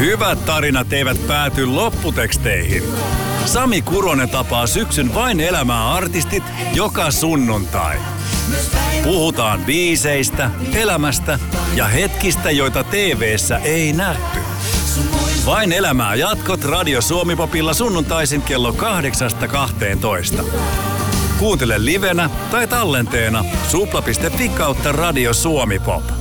Hyvät tarinat eivät pääty lopputeksteihin. Sami Kuronen tapaa syksyn Vain elämää -artistit joka sunnuntai. Puhutaan biiseistä, elämästä ja hetkistä, joita TV:ssä ei nähty. Vain elämää -jatkot Radio Suomi-popilla sunnuntaisin kello 8-12. Kuuntele livenä tai tallenteena supla.fi/Radio Suomi Pop.